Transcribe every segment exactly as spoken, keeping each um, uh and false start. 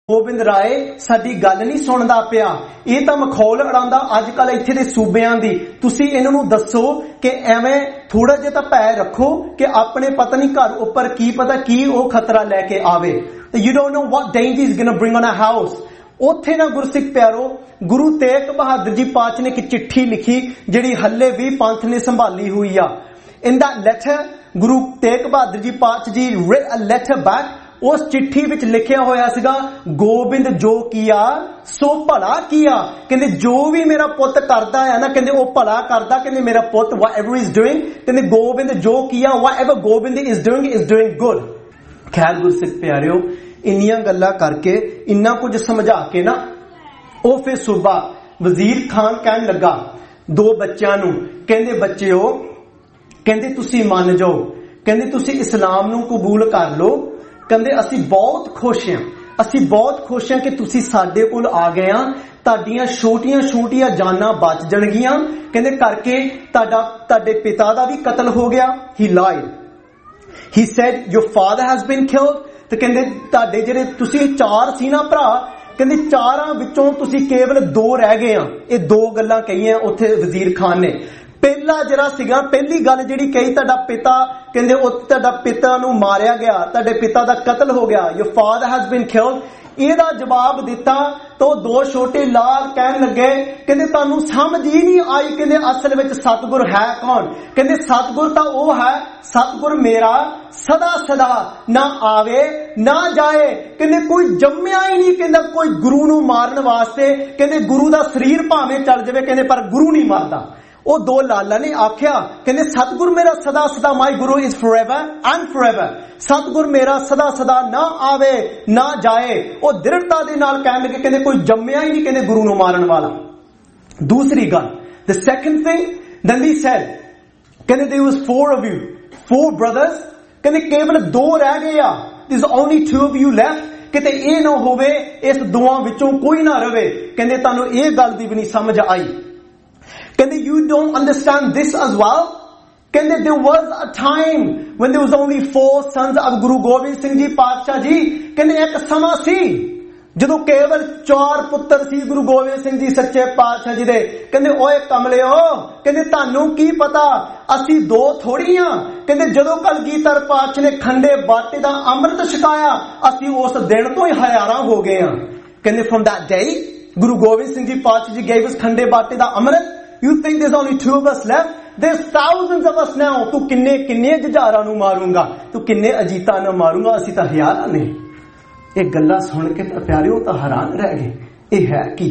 ਗੋਬਿੰਦ ਰਾਏ ਸਾਡੀ ਗੱਲ ਨਹੀਂ ਸੁਣਦਾ ਪਿਆ, ਇਹ ਤਾਂ ਮਖੌਲ ਉਡਾਉਂਦਾ ਅੱਜ ਕੱਲ ਇੱਥੇ ਦੇ ਸੂਬਿਆਂ ਦੀ। ਤੁਸੀਂ ਇਹਨਾਂ ਨੂੰ ਦੱਸੋ ਕਿ ਐਵੇਂ ਥੋੜਾ ਜਿਹਾ ਤਾਂ ਭੈ ਰੱਖੋ ਕਿ ਆਪਣੇ ਪਤਾ ਨਹੀਂ ਘਰ ਉੱਪਰ ਕੀ ਪਤਾ ਕੀ ਉਹ ਖਤਰਾ ਲੈ ਕੇ ਆਵੇ। You don't know what danger is going to bring on a house. ਉੱਥੇ ਨਾ ਗੁਰਸਿੱਖ ਪਿਆਰੋ, ਗੁਰੂ ਤੇਗ ਬਹਾਦਰ ਜੀ ਪਾਤਸ਼ਾਹ ਨੇ ਇੱਕ ਚਿੱਠੀ ਲਿਖੀ ਜਿਹੜੀ ਹੱਲੇ ਵੀ ਪੰਥ ਨੇ ਸੰਭਾਲੀ ਹੋਈ ਆ। In that letter Guru Tegh Bahadur ji ਪਾਤਸ਼ਾਹ ਜੀ ਰਿਟ ਅ ਲੈਟਰ ਬੈਕ। ਉਸ ਚਿੱਠੀ ਵਿੱਚ ਲਿਖਿਆ ਹੋਇਆ ਸੀਗਾ, ਗੋਬਿੰਦ ਜੋ ਕੀਆ ਸੋ ਭਲਾ ਕੀਆ। ਕਹਿੰਦੇ ਜੋ ਵੀ ਮੇਰਾ ਪੁੱਤ ਕਰਦਾ ਹੈ ਨਾ, ਕਹਿੰਦੇ ਉਹ ਭਲਾ ਕਰਦਾ। ਕਹਿੰਦੇ ਮੇਰਾ ਪੁੱਤ whatever is doing, ਕਹਿੰਦੇ ਗੋਬਿੰਦ ਜੋ ਕੀਆ whatever Gobind is doing is doing good। ਖੈਰ ਗੁਰਸਿੱਖ ਪਿਆਰਿਓ, ਇੰਨੀਆਂ ਗੱਲਾਂ ਕਰਕੇ ਇੰਨਾ ਕੁਝ ਸਮਝਾ ਕੇ ਨਾ ਉਹ ਫਿਰ ਸੂਬਾ ਵਜ਼ੀਰ ਖਾਨ ਕਹਿਣ ਲੱਗਾ ਦੋ ਬੱਚਿਆਂ ਨੂੰ, ਕਹਿੰਦੇ ਬੱਚਿਓ, ਕਹਿੰਦੇ ਤੁਸੀਂ ਮੰਨ ਜਾਓ, ਕਹਿੰਦੇ ਤੁਸੀਂ ਇਸਲਾਮ ਨੂੰ ਕਬੂਲ ਕਰ ਲਓ। ਕਹਿੰਦੇ ਅਸੀਂ ਬਹੁਤ ਖੁਸ਼ ਹਾਂ, ਅਸੀਂ ਬਹੁਤ ਖੁਸ਼ ਹਾਂ ਕਿ ਤੁਸੀਂ ਸਾਡੇ ਕੋਲ ਆ ਗਏ ਆ। ਤੁਹਾਡੀਆਂ ਛੋਟੀਆਂ ਛੋਟੀਆਂ ਜਾਨਾਂ ਬਚ ਜਾਣਗੀਆਂ। ਕਹਿੰਦੇ ਕਰਕੇ ਤੁਹਾਡਾ ਤੁਹਾਡੇ ਪਿਤਾ ਦਾ ਵੀ ਕਤਲ ਹੋ ਗਿਆ। ਹੀ ਲਾਈਡ, ਹੀ sad your father has been killed. ਤੇ ਕਹਿੰਦੇ ਤੁਹਾਡੇ ਜਿਹੜੇ ਤੁਸੀਂ ਚਾਰ ਸੀ ਨਾ ਭਰਾ, ਕਹਿੰਦੇ ਚਾਰਾਂ ਵਿੱਚੋਂ ਤੁਸੀਂ ਕੇਵਲ ਦੋ ਰਹਿ ਗਏ ਆ। ਇਹ ਦੋ ਗੱਲਾਂ ਕਹੀਆਂ ਉੱਥੇ ਵਜ਼ੀਰ ਖਾਨ ਨੇ। ਪਹਿਲਾ ਜਿਹੜਾ ਸੀਗਾ, ਪਹਿਲੀ ਗੱਲ ਜਿਹੜੀ ਕਹੀ, ਤੁਹਾਡਾ ਪਿਤਾ, ਕਹਿੰਦੇ ਉਹ ਤੁਹਾਡਾ ਪਿਤਾ ਨੂੰ ਮਾਰਿਆ ਗਿਆ, ਤੁਹਾਡੇ ਪਿਤਾ ਦਾ ਕਤਲ ਹੋ ਗਿਆ। ਯੋਰ ਫਾਦਰ ਹੈਜ਼ ਬੀਨ ਕਿਲਡ। ਇਹਦਾ ਜਵਾਬ ਦਿੱਤਾ ਤਾਂ ਉਹ ਦੋ ਛੋਟੇ ਲਾਲ ਕਹਿਣ ਲੱਗੇ, ਕਹਿੰਦੇ ਤੁਹਾਨੂੰ ਸਮਝ ਹੀ ਨਹੀਂ ਆਈ, ਕਹਿੰਦੇ ਅਸਲ ਵਿੱਚ ਸਤਿਗੁਰ ਹੈ ਕੌਣ। ਕਹਿੰਦੇ ਸਤਿਗੁਰ ਤਾਂ ਉਹ ਹੈ, ਸਤਿਗੁਰ ਮੇਰਾ ਸਦਾ ਸਦਾ ਨਾ ਆਵੇ ਨਾ ਜਾਏ। ਕਹਿੰਦੇ ਕੋਈ ਜੰਮਿਆ ਹੀ ਨਹੀਂ, ਕਹਿੰਦਾ ਕੋਈ ਗੁਰੂ ਨੂੰ ਮਾਰਨ ਵਾਸਤੇ। ਕਹਿੰਦੇ ਗੁਰੂ ਦਾ ਸਰੀਰ ਭਾਵੇਂ ਚੱਲ ਜਾਵੇ, ਕਹਿੰਦੇ ਪਰ ਗੁਰੂ ਨਹੀਂ ਮਰਦਾ। ਉਹ ਦੋ ਲਾਲਾ ਨੇ ਆਖਿਆ, ਕਹਿੰਦੇ ਸਤਿਗੁਰ ਮੇਰਾ ਸਦਾ ਸਦਾ, ਮਾਈ ਗੁਰੂ ਇਜ਼ ਫੋਰਐਵਰ ਐਂਡ ਫੋਰਐਵਰ। ਸਤਿਗੁਰ ਮੇਰਾ ਸਦਾ ਸਦਾ ਨਾ ਆਵੇ ਨਾ ਜਾਏ। ਉਹ ਦ੍ਰਿੜਤਾ ਦੇ ਨਾਲ ਕਹਿਣ ਲੱਗੇ, ਕਹਿੰਦੇ ਕੋਈ ਜੰਮਿਆ ਹੀ ਨਹੀਂ, ਕਹਿੰਦੇ ਗੁਰੂ ਨੂੰ ਮਾਰਨ ਵਾਲਾ। ਦੂਸਰੀ ਗੱਲ, the second thing, then he said, ਕਹਿੰਦੇ there was four of you, four brothers, ਕਹਿੰਦੇ ਕੇਵਲ ਦੋ ਰਹਿ ਗਏ ਆ। there's only two of you left। ਕਿਤੇ ਇਹ ਨਾ ਹੋਵੇ ਇਸ ਦੋਵਾਂ ਵਿੱਚੋਂ ਕੋਈ ਨਾ ਰਵੇ। ਕਹਿੰਦੇ ਤੁਹਾਨੂੰ ਇਹ ਗੱਲ ਦੀ ਵੀ ਨਹੀਂ ਸਮਝ ਆਈ। ਕਹਿੰਦੇ you don't understand this as well। ਕਹਿੰਦੇ there was a time when there was only four sons of Guru Gobind Singh Ji ਪਾਤਸ਼ਾਹ ਜੀ। ਕਹਿੰਦੇ ਇੱਕ ਸਮਾਂ ਸੀ ਜਦੋਂ ਕੇਵਲ ਚਾਰ ਪੁੱਤਰ ਸੀ ਗੁਰੂ ਗੋਬਿੰਦ ਸਿੰਘ ਜੀ ਸੱਚੇ ਪਾਤਸ਼ਾਹ ਜੀ ਦੇ। ਕਹਿੰਦੇ ਓਏ ਕਮਲਿਓ, ਕਹਿੰਦੇ ਤੁਹਾਨੂੰ ਕੀ ਪਤਾ ਅਸੀਂ ਦੋ ਥੋੜੀ ਆ। ਕਹਿੰਦੇ ਜਦੋਂ ਕਲਗੀਧਰ ਪਾਤਸ਼ਾਹ ਨੇ ਖੰਡੇ ਬਾਟੇ ਦਾ ਅੰਮ੍ਰਿਤ ਛਕਾਇਆ, ਅਸੀਂ ਉਸ ਦਿਨ ਤੋਂ ਹੀ ਹਜ਼ਾਰਾਂ ਹੋ ਗਏ ਆ। ਕਹਿੰਦੇ from that day Guru Gobind Singh Ji ਪਾਤਸ਼ਾਹ ਜੀ gave us ਖੰਡੇ ਬਾਟੇ ਦਾ ਅੰਮ੍ਰਿਤ। You think there's only two of us left? There's thousands of us now। ਤੂੰ ਕਿੰਨੇ ਕਿੰਨੇ ਜੁਝਾਰਾਂ ਨੂੰ ਮਾਰੂੰਗਾ, ਤੂੰ ਕਿੰਨੇ ਅਜੀਤਾਂ ਨੂੰ ਮਾਰੂੰਗਾ, ਅਸੀਂ ਤਾਂ ਹਜ਼ਾਰਾਂ ਨੇ। ਇਹ ਗੱਲਾਂ ਸੁਣ ਕੇ ਤਾਂ ਪਿਆਰਿਓ ਤਾਂ ਹੈਰਾਨ ਰਹਿ ਗਏ, ਇਹ ਹੈ ਕੀ।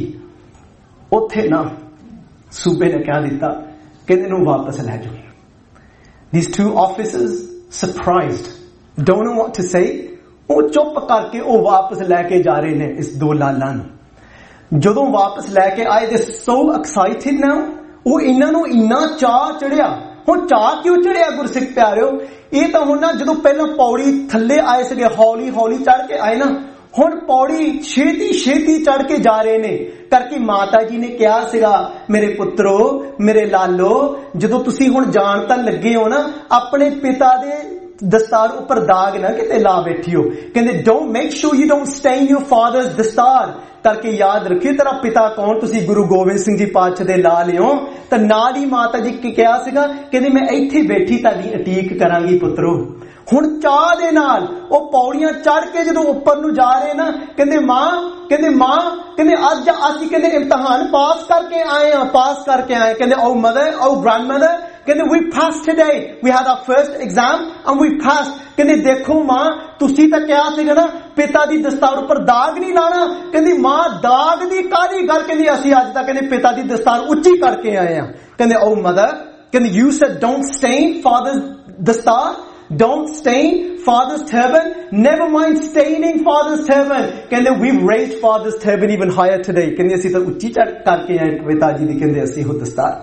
ਉੱਥੇ ਨਾ ਸੂਬੇ ਨੇ ਕਹਿ ਦਿੱਤਾ, ਕਹਿੰਦੇ ਨੂੰ ਵਾਪਸ ਲੈ ਜਾਓ। These two officers surprised, don't know what to say। ਉਹ ਚੁੱਪ ਕਰਕੇ ਉਹ ਵਾਪਸ ਲੈ ਕੇ ਜਾ ਰਹੇ ਨੇ ਇਸ ਦੋ ਲਾਲਾਂ ਨੂੰ। ਜਦੋਂ ਵਾਪਸ ਲੈ ਕੇ ਆਏ, they so excited now। ਉਹ ਇਹਨਾਂ ਨੂੰ ਇੰਨਾ ਚਾਹ ਚੜਿਆ। ਹੁਣ ਚਾਹ ਕਿਉਂ ਚੜਿਆ ਗੁਰਸਿੱਖ ਪਿਆਰਿਓ? ਇਹ ਤਾਂ ਹੁਣ ਨਾ ਜਦੋਂ ਪਹਿਲਾਂ ਪੌੜੀ ਥੱਲੇ ਆਏ ਸੀਗੇ, ਹੌਲੀ ਹੌਲੀ ਚੜ ਕੇ ਆਏ ਨਾ, ਹੁਣ ਪੌੜੀ ਛੇਤੀ ਛੇਤੀ ਚੜ ਕੇ ਜਾ ਰਹੇ ਨੇ। ਕਰਕੇ ਮਾਤਾ ਜੀ ਨੇ ਕਿਹਾ ਸੀਗਾ, ਮੇਰੇ ਪੁੱਤਰੋ, ਮੇਰੇ ਲਾਲੋ, ਜਦੋਂ ਤੁਸੀਂ ਹੁਣ ਜਾਣ ਤਾਂ ਲੱਗੇ ਹੋ ਨਾ, ਆਪਣੇ ਪਿਤਾ ਦੇ ਦਸਤਾਰ ਉੱਪਰ ਦਾਗ ਨਾ ਕਿਤੇ ਲਾ ਬੈਠਿਓ। ਕਹਿੰਦੇ don't make sure you don't stain your father's ਦਸਤਾਰ। ਕਰਕੇ ਯਾਦ ਰੱਖਿਓ ਤੇਰਾ ਪਿਤਾ ਕੌਣ, ਤੁਸੀਂ ਗੁਰੂ ਗੋਬਿੰਦ ਸਿੰਘ ਜੀ ਪਾਤਸ਼ਾਹ ਦੇ ਲਾ ਲਿਓ। ਤਾਂ ਨਾਲ ਹੀ ਮਾਤਾ ਜੀ ਕੀ ਕਿਹਾ ਸੀਗਾ, ਕਹਿੰਦੇ ਮੈਂ ਇੱਥੇ ਬੈਠੀ ਤੁਹਾਡੀ ਉਡੀਕ ਕਰਾਂਗੀ ਪੁੱਤਰੋ। ਹੁਣ ਚਾਹ ਦੇ ਨਾਲ ਉਹ ਪੌੜੀਆਂ ਚੜ ਕੇ ਜਦੋਂ ਉੱਪਰ ਨੂੰ ਜਾ ਰਹੇ ਨਾ, ਕਹਿੰਦੇ ਮਾਂ, ਕਹਿੰਦੇ ਮਾਂ, ਕਹਿੰਦੇ ਅੱਜ ਅਸੀਂ ਕਹਿੰਦੇ ਇਮਤਿਹਾਨ ਪਾਸ ਕਰਕੇ ਆਏ ਆ, ਪਾਸ ਕਰਕੇ ਆਏ। ਕਹਿੰਦੇ oh mother, oh grandmother, ਕਹਿੰਦੇ we passed today, we had our first exam and we passed। ਕਹਿੰਦੇ ਦੇਖੋ ਮਾਂ, ਤੁਸੀਂ ਤਾਂ ਕਿਹਾ ਸੀਗਾ ਨਾ ਪਿਤਾ ਦੀ ਦਸਤਾਰ ਉੱਪਰ ਦਾਗ ਨਹੀਂ ਲਾਣਾ। ਕਹਿੰਦੀ ਮਾਂ ਦਾਗ ਦੀ ਕਾਹਦੀ ਗੱਲ, ਕਹਿੰਦੀ ਅਸੀਂ ਅੱਜ ਤੱਕ ਕਹਿੰਦੇ ਪਿਤਾ ਦੀ ਦਸਤਾਰ ਉੱਚੀ ਕਰਕੇ ਆਏ ਆ। ਕਹਿੰਦੇ oh mother, ਕਹਿੰਦੇ you said don't stain father's ਦਸਤਾਰ, don't stain father's turban, never mind staining father's turban। ਕਹਿੰਦੇ we've raised father's turban even higher today। ਕਹਿੰਦੇ ਅਸੀਂ ਤਾਂ ਉੱਚੀ ਚੜ ਕਰਕੇ ਆਏ ਪਿਤਾ ਜੀ ਦੀ, ਕਹਿੰਦੇ ਅਸੀਂ ਉਹ ਦਸਤਾਰ।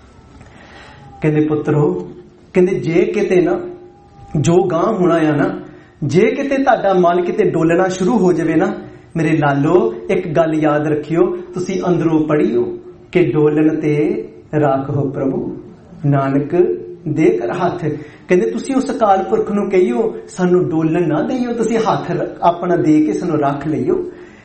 ਕਹਿੰਦੇ ਪੁੱਤਰੋ, ਕਹਿੰਦੇ ਜੇ ਕਿਤੇ ਨਾ ਜੋ ਗਾਂ ਹੋਣਾ ਆ ਨਾ, ਜੇ ਕਿਤੇ ਤੁਹਾਡਾ ਮਨ ਕਿਤੇ ਡੋਲਣਾ ਸ਼ੁਰੂ ਹੋ ਜਾਵੇ ਨਾ, ਮੇਰੇ ਲਾਲੋ ਇੱਕ ਗੱਲ ਯਾਦ ਰੱਖਿਓ, ਤੁਸੀਂ ਅੰਦਰੋਂ ਪੜ੍ਹਿਓ ਕਿ ਡੋਲਣ ਤੇ ਰਾਖੋ ਪ੍ਰਭੂ ਨਾਨਕ ਦੇ ਕਰ ਹੱਥ। ਕਹਿੰਦੇ ਤੁਸੀਂ ਉਸ ਅਕਾਲ ਪੁਰਖ ਨੂੰ ਕਹੀਓ ਸਾਨੂੰ ਡੋਲਣ ਨਾ ਦੇਈਓ, ਤੁਸੀਂ ਹੱਥ ਆਪਣਾ ਦੇ ਕੇ ਸਾਨੂੰ ਰੱਖ ਲਈਓ।